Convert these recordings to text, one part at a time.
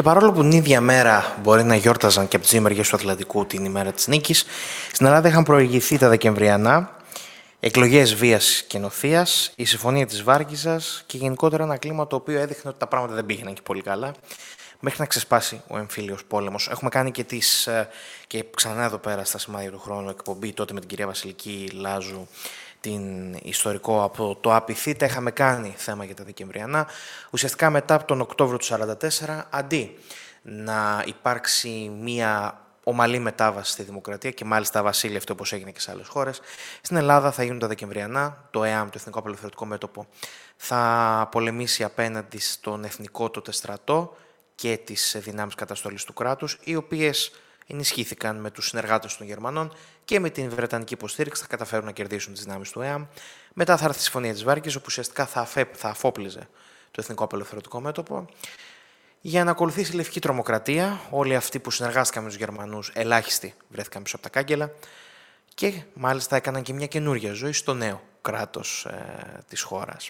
Και παρόλο που την ίδια μέρα μπορεί να γιόρταζαν και από τις δύο μεριές του Ατλαντικού την ημέρα της νίκης, στην Ελλάδα είχαν προηγηθεί τα Δεκεμβριανά, εκλογές βίας και νοθείας, η συμφωνία της Βάρκηζας και γενικότερα ένα κλίμα το οποίο έδειχνε ότι τα πράγματα δεν πήγαιναν και πολύ καλά, μέχρι να ξεσπάσει ο εμφύλιος πόλεμος. Έχουμε κάνει και ξανά εδώ πέρα στα σημάδια του χρόνου εκπομπή τότε με την κυρία Βασιλική Λάζου, την ιστορικό από το Απιθύτα. Είχαμε κάνει θέμα για τα Δεκεμβριανά. Ουσιαστικά μετά από τον Οκτώβριο του 1944, αντί να υπάρξει μία ομαλή μετάβαση στη δημοκρατία και μάλιστα βασίλευτο όπως έγινε και σε άλλες χώρες, στην Ελλάδα θα γίνουν τα Δεκεμβριανά. Το ΕΑΜ, το Εθνικό Απελευθερωτικό Μέτωπο, θα πολεμήσει απέναντι στον εθνικό τότε στρατό και τις δυνάμεις καταστολής του κράτους, οι οποίες ενισχύθηκαν με τους συνεργάτες των Γερμανών και με την Βρετανική υποστήριξη θα καταφέρουν να κερδίσουν τις δυνάμεις του ΕΑΜ. Μετά θα έρθει η Συμφωνία της Βάρκης, όπου ουσιαστικά θα αφόπλιζε το Εθνικό Απελευθερωτικό Μέτωπο, για να ακολουθήσει η Λευκή Τρομοκρατία. Όλοι αυτοί που συνεργάστηκαν με τους Γερμανούς, ελάχιστοι βρέθηκαν πίσω από τα κάγκελα και μάλιστα έκαναν και μια καινούργια ζωή στο νέο κράτος της χώρας.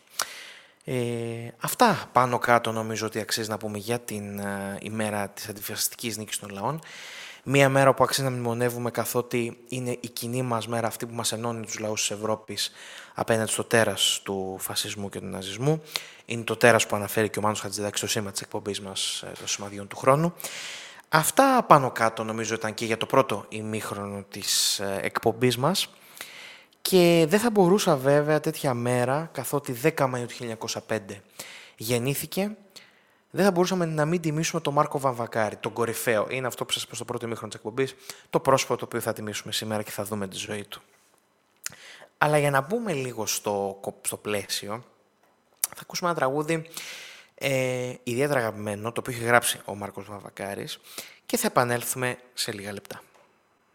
Αυτά πάνω κάτω νομίζω ότι αξίζει να πούμε για την ημέρα της αντιφασιστικής νίκης των λαών. Μία μέρα που αξίζει να μνημονεύουμε, καθότι είναι η κοινή μας μέρα, αυτή που μας ενώνει τους λαούς της Ευρώπης απέναντι στο τέρας του φασισμού και του ναζισμού. Είναι το τέρας που αναφέρει και ο Μάνος Χατζηδάκης στο σήμα της εκπομπής μας των σημαδιών του χρόνου. Αυτά πάνω κάτω νομίζω ήταν και για το πρώτο ημίχρονο της εκπομπής μας. Και δεν θα μπορούσα βέβαια τέτοια μέρα, καθότι 10 Μαΐου του 1905 γεννήθηκε, δεν θα μπορούσαμε να μην τιμήσουμε τον Μάρκο Βαμβακάρη, τον κορυφαίο. Είναι αυτό που σας είπα στο πρώτο ημίχρονο της εκπομπής, το πρόσωπο το οποίο θα τιμήσουμε σήμερα και θα δούμε τη ζωή του. Αλλά για να μπούμε λίγο στο πλαίσιο, θα ακούσουμε ένα τραγούδι ιδιαίτερα αγαπημένο, το οποίο έχει γράψει ο Μάρκος Βαμβακάρης και θα επανέλθουμε σε λίγα λεπτά.